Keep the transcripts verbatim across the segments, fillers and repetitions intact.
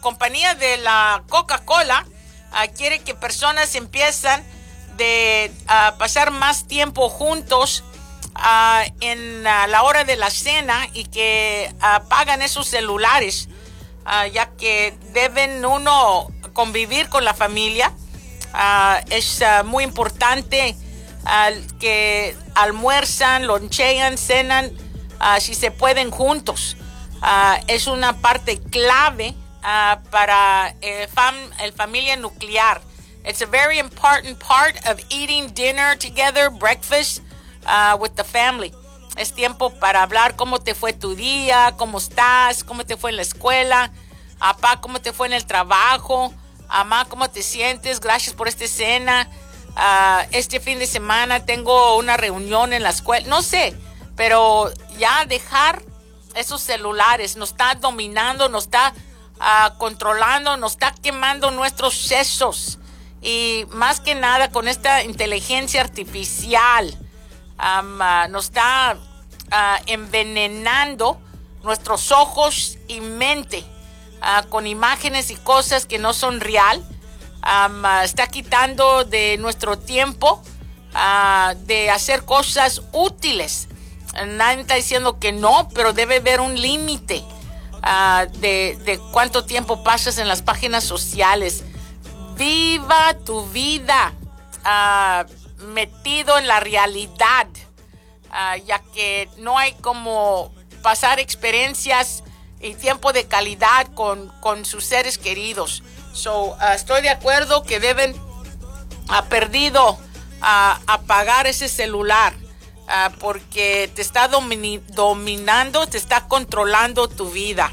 compañía de la Coca-Cola uh, quiere que personas empiezan de uh, pasar más tiempo juntos uh, en uh, la hora de la cena y que apagan uh, esos celulares, uh, ya que deben uno convivir con la familia. Uh, es uh, muy importante uh, que almuerzan, lonchean, cenan, uh, si se pueden juntos. Uh, es una parte clave uh, para el, fam el familia nuclear. It's a very important part of eating dinner together, breakfast uh, with the family. Es tiempo para hablar cómo te fue tu día, cómo estás, cómo te fue en la escuela, papá, cómo te fue en el trabajo, mamá, cómo te sientes, gracias por esta cena. Uh, este fin de semana tengo una reunión en la escuela, no sé, pero ya dejar esos celulares nos está dominando, nos está uh, controlando, nos está quemando nuestros sesos. Y más que nada con esta inteligencia artificial um, uh, nos está uh, envenenando nuestros ojos y mente uh, con imágenes y cosas que no son real. Um, uh, está quitando de nuestro tiempo uh, de hacer cosas útiles. Nadie está diciendo que no, pero debe haber un límite uh, de, de cuánto tiempo pasas en las páginas sociales. Viva tu vida uh, metido en la realidad, uh, ya que no hay como pasar experiencias y tiempo de calidad con, con sus seres queridos. So, uh, estoy de acuerdo que deben uh, perdido uh, apagar ese celular uh, porque te está domini- dominando, te está controlando tu vida.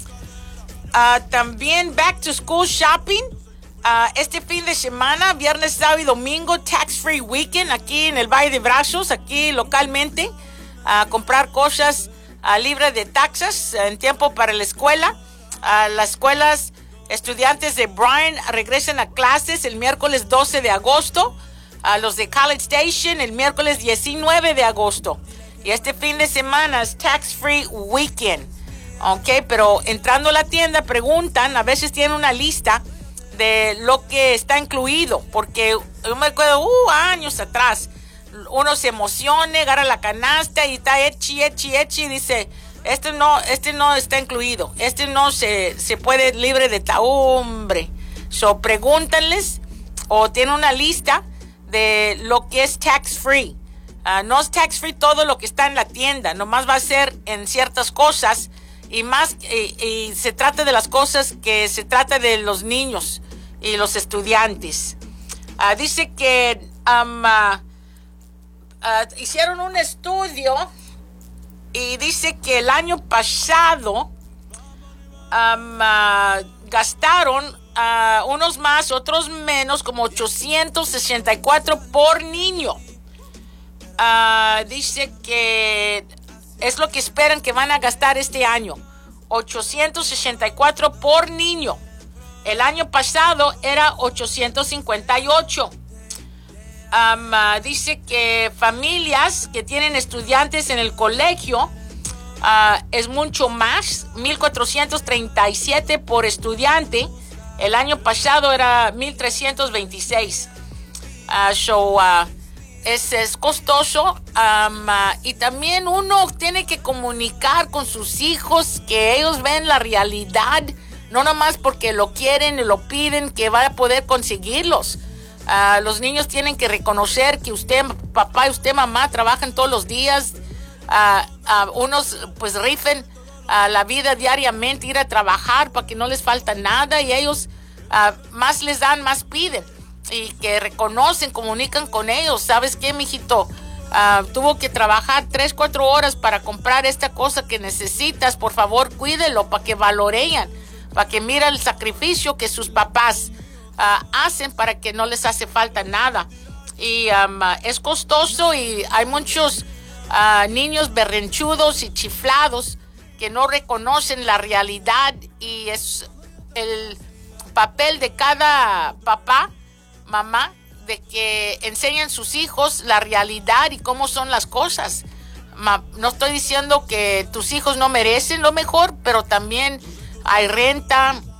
Uh, también back to school shopping. Uh, este fin de semana, viernes, sábado y domingo, Tax Free Weekend aquí en el Valle de Brazos, aquí localmente, a uh, comprar cosas uh, libres de taxas en tiempo para la escuela. Uh, las escuelas, estudiantes de Bryan regresan a clases el miércoles doce de agosto, uh, los de College Station el miércoles diecinueve de agosto. Y este fin de semana es Tax Free Weekend, ok, pero entrando a la tienda preguntan, a veces tienen una lista de lo que está incluido, porque yo me acuerdo, uh, años atrás, uno se emociona, agarra la canasta y está echi, echi, echi, y dice, este no, este no está incluido, este no se, se puede libre de ta, hombre. So, pregúntanles, o tienen una lista de lo que es tax free. Uh, no es tax free todo lo que está en la tienda, nomás va a ser en ciertas cosas, y más, y, y se trata de las cosas que se trata de los niños y los estudiantes. Uh, dice que um, uh, uh, hicieron un estudio y dice que el año pasado um, uh, gastaron uh, unos más, otros menos, como ochocientos sesenta y cuatro por niño. Uh, dice que es lo que esperan que van a gastar este año, ochocientos sesenta y cuatro por niño. El año pasado era ochocientos cincuenta y ocho. Um, uh, dice que familias que tienen estudiantes en el colegio uh, es mucho más, mil cuatrocientos treinta y siete por estudiante. El año pasado era mil trescientos veintiséis. Uh, so, uh, Es, es costoso um, uh, y también uno tiene que comunicar con sus hijos que ellos ven la realidad, no nomás porque lo quieren y lo piden que va a poder conseguirlos. Uh, los niños tienen que reconocer que usted, papá y usted, mamá, trabajan todos los días. Uh, uh, unos pues rifen uh, la vida diariamente, ir a trabajar para que no les falta nada, y ellos uh, más les dan, más piden. Y que reconocen, comunican con ellos. ¿Sabes qué, mijito? Uh, tuvo que trabajar tres, cuatro horas para comprar esta cosa que necesitas. Por favor, cuídelo para que valoren, para que mira el sacrificio que sus papás uh, hacen para que no les hace falta nada. Y um, uh, es costoso, y hay muchos uh, niños berrenchudos y chiflados que no reconocen la realidad, y es el papel de cada papá, mamá, de que enseñen sus hijos la realidad y cómo son las cosas. Ma, no estoy diciendo que tus hijos no merecen lo mejor, pero también hay renta,